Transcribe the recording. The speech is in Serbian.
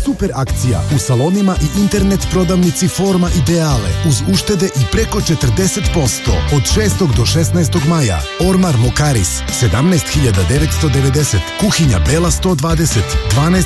super akcija u salonima i internet prodavnici Forma Ideale uz uštede i preko 40% od 6. do 16. maja. Ormar Mokaris 17.990, kuhinja Bela 120, 12